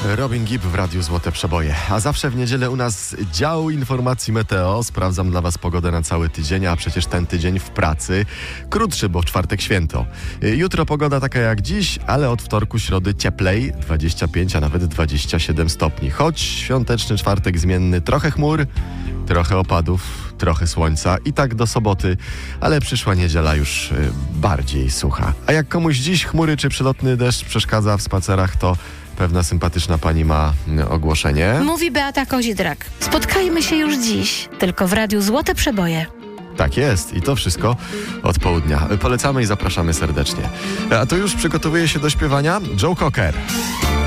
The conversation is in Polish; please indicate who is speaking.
Speaker 1: Robin Gibb w Radiu Złote Przeboje. A zawsze w niedzielę u nas dział informacji meteo. Sprawdzam dla was pogodę na cały tydzień, a przecież ten tydzień w pracy krótszy, bo w czwartek święto. Jutro pogoda taka jak dziś, ale od wtorku, środy cieplej, 25, a nawet 27 stopni. Choć świąteczny czwartek zmienny, trochę chmur, trochę opadów, trochę słońca i tak do soboty, ale przyszła niedziela już bardziej sucha. A jak komuś dziś chmury czy przelotny deszcz przeszkadza w spacerach, to pewna sympatyczna pani ma ogłoszenie.
Speaker 2: Mówi Beata Kozidrak. Spotkajmy się już dziś, tylko w Radiu Złote Przeboje.
Speaker 1: Tak jest i to wszystko od południa. Polecamy i zapraszamy serdecznie. A to już przygotowuje się do śpiewania Joe Cocker.